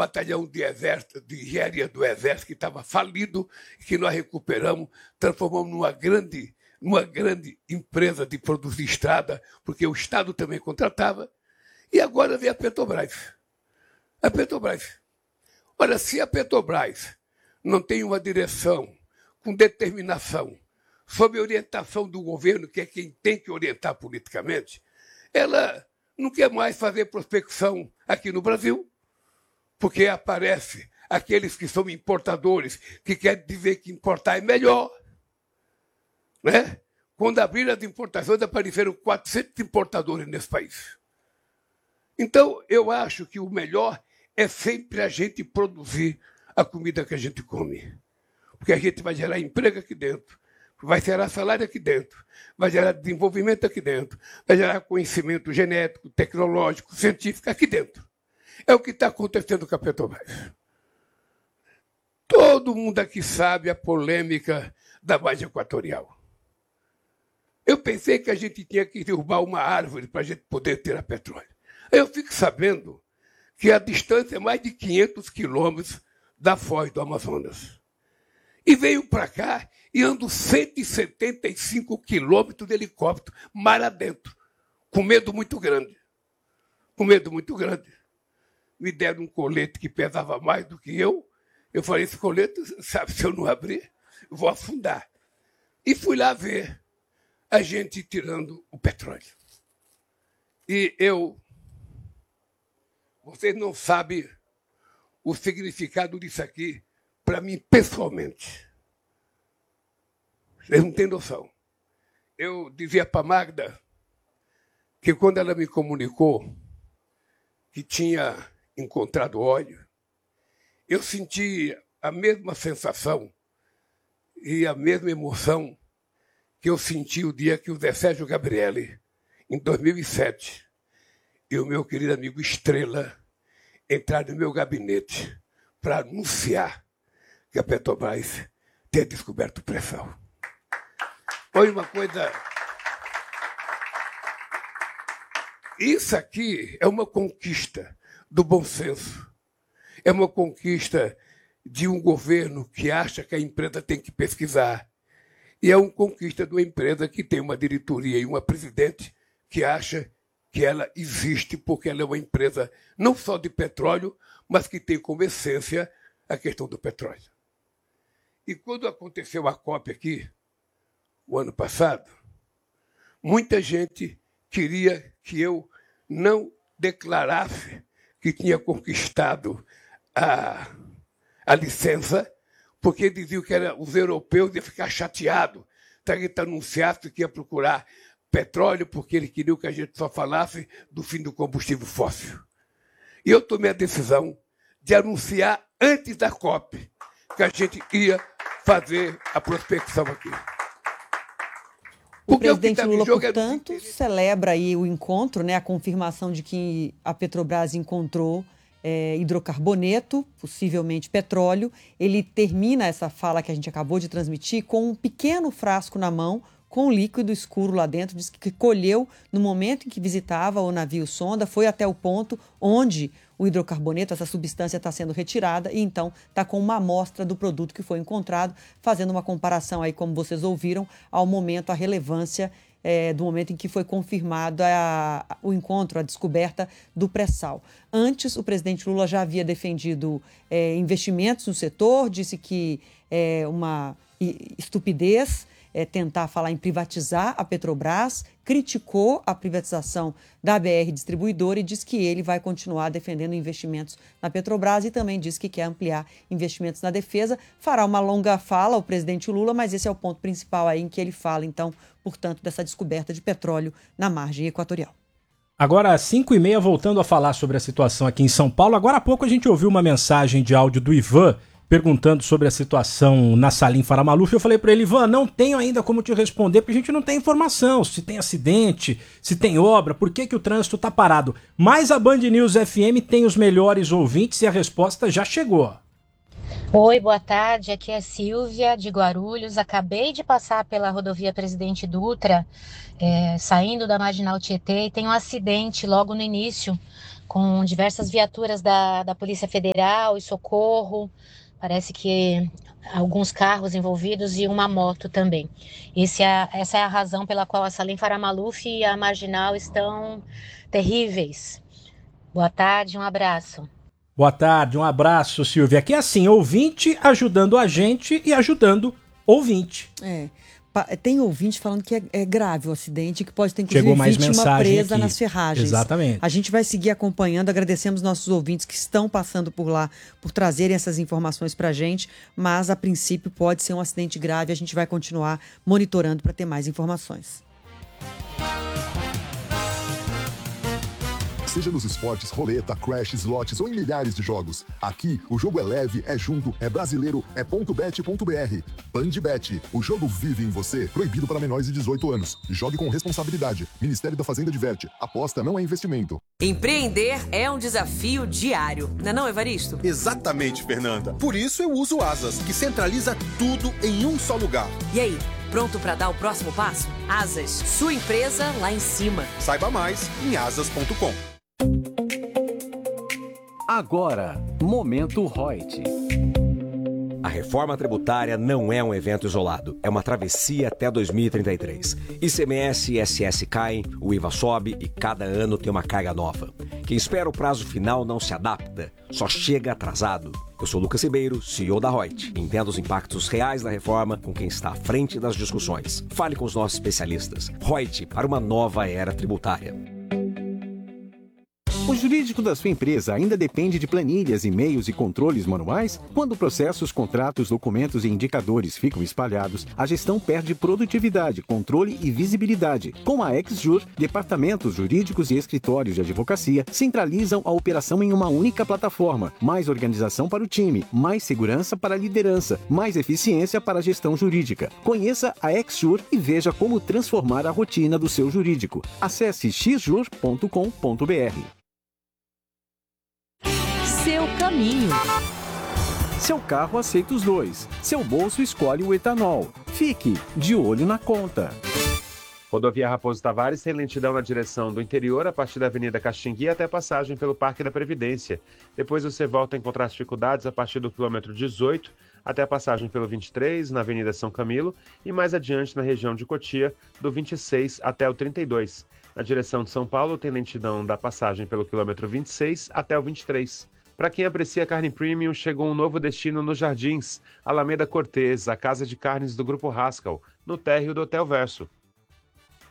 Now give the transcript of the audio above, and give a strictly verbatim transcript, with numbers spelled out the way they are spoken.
batalhão de, exército, de engenharia do Exército que estava falido, que nós recuperamos, transformamos numa grande, numa grande empresa de produzir estrada, porque o Estado também contratava, e agora vem a Petrobras. A Petrobras. Olha, se a Petrobras não tem uma direção com determinação, sob orientação do governo, que é quem tem que orientar politicamente, ela não quer mais fazer prospecção aqui no Brasil, porque aparece aqueles que são importadores, que querem dizer que importar é melhor. Né? Quando abriram as importações, apareceram quatrocentos importadores nesse país. Então, eu acho que o melhor é sempre a gente produzir a comida que a gente come. Porque a gente vai gerar emprego aqui dentro, vai gerar salário aqui dentro, vai gerar desenvolvimento aqui dentro, vai gerar conhecimento genético, tecnológico, científico aqui dentro. É o que está acontecendo com a Petrobras. Todo mundo aqui sabe a polêmica da margem equatorial. Eu pensei que a gente tinha que derrubar uma árvore para a gente poder ter a petróleo. Aí eu fico sabendo que a distância é mais de quinhentos quilômetros da foz do Amazonas. E veio para cá e ando cento e setenta e cinco quilômetros de helicóptero, mar adentro, com medo muito grande. Com medo muito grande. Me deram um colete que pesava mais do que eu. Eu falei, esse colete, sabe, se eu não abrir, eu vou afundar. E fui lá ver a gente tirando o petróleo. E eu... Vocês não sabem o significado disso aqui para mim pessoalmente. Vocês não têm noção. Eu dizia para a Magda que quando ela me comunicou que tinha encontrado óleo, eu senti a mesma sensação e a mesma emoção que eu senti o dia que o Zé Sérgio Gabrielli, em dois mil e sete, e o meu querido amigo Estrela entraram no meu gabinete para anunciar que a Petrobras tinha descoberto o pré-sal. Foi uma coisa... Isso aqui é uma conquista do bom senso. É uma conquista de um governo que acha que a empresa tem que pesquisar. E é uma conquista de uma empresa que tem uma diretoria e uma presidente que acha que ela existe porque ela é uma empresa não só de petróleo, mas que tem como essência a questão do petróleo. E quando aconteceu a COP aqui, o ano passado, muita gente queria que eu não declarasse que tinha conquistado a, a licença, porque diziam que era, os europeus iam ficar chateados se a gente anunciasse que ia procurar petróleo, porque eles queriam que a gente só falasse do fim do combustível fóssil. E eu tomei a decisão de anunciar antes da COP que a gente ia fazer a prospecção aqui. O presidente Lula, portanto, celebra aí o encontro, né, a confirmação de que a Petrobras encontrou é, hidrocarboneto, possivelmente petróleo. Ele termina essa fala que a gente acabou de transmitir com um pequeno frasco na mão, com líquido escuro lá dentro, diz que colheu no momento em que visitava o navio sonda, foi até o ponto onde o hidrocarboneto, essa substância, está sendo retirada e então está com uma amostra do produto que foi encontrado, fazendo uma comparação aí, como vocês ouviram, ao momento, a relevância é, do momento em que foi confirmado a, a, o encontro, a descoberta do pré-sal. Antes, o presidente Lula já havia defendido é, investimentos no setor, disse que é uma estupidez É, tentar falar em privatizar a Petrobras, criticou a privatização da B R Distribuidora e diz que ele vai continuar defendendo investimentos na Petrobras e também diz que quer ampliar investimentos na defesa. Fará uma longa fala o presidente Lula, mas esse é o ponto principal aí em que ele fala, então, portanto, dessa descoberta de petróleo na margem equatorial. Agora, às cinco e meia, voltando a falar sobre a situação aqui em São Paulo, agora há pouco a gente ouviu uma mensagem de áudio do Ivan, perguntando sobre a situação na Salim Faramaluf. Eu falei para ele, Ivan, não tenho ainda como te responder, porque a gente não tem informação, se tem acidente, se tem obra, por que que o trânsito está parado. Mas a Band News F M tem os melhores ouvintes e a resposta já chegou. Oi, boa tarde, aqui é Silvia de Guarulhos. Acabei de passar pela rodovia Presidente Dutra, é, saindo da Marginal Tietê, e tem um acidente logo no início com diversas viaturas da, da Polícia Federal e Socorro, parece que alguns carros envolvidos e uma moto também. Esse é, essa é a razão pela qual a Salim Farah Maluf e a Marginal estão terríveis. Boa tarde, um abraço. Boa tarde, um abraço, Silvia. Aqui é assim, ouvinte ajudando a gente e ajudando ouvinte. É. Tem ouvinte falando que é, é grave o acidente, que pode ter inclusive Chegou mais vítima mensagem presa aqui. nas ferragens. Exatamente. A gente vai seguir acompanhando, agradecemos nossos ouvintes que estão passando por lá, por trazerem essas informações pra gente, mas a princípio pode ser um acidente grave, a gente vai continuar monitorando para ter mais informações. Seja nos esportes, roleta, crash, slots ou em milhares de jogos. Aqui, o jogo é leve, é junto, é brasileiro, é ponto bet ponto b r. Bandbet, o jogo vive em você. Proibido para menores de dezoito anos. Jogue com responsabilidade. Ministério da Fazenda diverte. Aposta não é investimento. Empreender é um desafio diário. Não é não, Evaristo? Exatamente, Fernanda. Por isso eu uso o Asas, que centraliza tudo em um só lugar. E aí, pronto para dar o próximo passo? Asas, sua empresa lá em cima. Saiba mais em asas ponto com. Agora, Momento Reut. A reforma tributária não é um evento isolado, é uma travessia até dois mil e trinta e três. I C M S e I S S caem, o I V A sobe e cada ano tem uma carga nova. Quem espera o prazo final não se adapta, só chega atrasado. Eu sou Lucas Ribeiro, C E O da Reut. Entenda os impactos reais da reforma com quem está à frente das discussões. Fale com os nossos especialistas. Reut, para uma nova era tributária. O jurídico da sua empresa ainda depende de planilhas, e-mails e controles manuais? Quando processos, contratos, documentos e indicadores ficam espalhados, a gestão perde produtividade, controle e visibilidade. Com a XJur, departamentos jurídicos e escritórios de advocacia centralizam a operação em uma única plataforma. Mais organização para o time, mais segurança para a liderança, mais eficiência para a gestão jurídica. Conheça a XJur e veja como transformar a rotina do seu jurídico. Acesse x jur ponto com ponto b r. Seu caminho. Seu carro aceita os dois. Seu bolso escolhe o etanol. Fique de olho na conta. Rodovia Raposo Tavares tem lentidão na direção do interior a partir da Avenida Caxingui até a passagem pelo Parque da Previdência. Depois você volta a encontrar as dificuldades a partir do quilômetro dezoito até a passagem pelo vinte e três na Avenida São Camilo e mais adiante na região de Cotia, do vinte e seis até o trinta e dois. Na direção de São Paulo tem lentidão da passagem pelo quilômetro vinte e seis até o vinte e três. Para quem aprecia carne premium, chegou um novo destino nos Jardins, Alameda Cortez, a casa de carnes do Grupo Haskell, no térreo do Hotel Verso.